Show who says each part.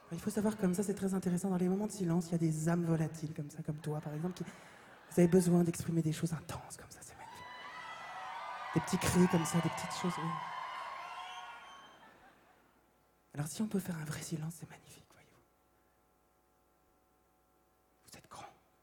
Speaker 1: Il faut savoir comme ça, c'est très intéressant, dans les moments de silence, il y a des âmes volatiles comme ça, comme toi par exemple, qui vous avez besoin d'exprimer des choses intenses comme ça, c'est magnifique. Des petits cris comme ça, des petites choses. Oui. Alors si on peut faire un vrai silence, c'est magnifique.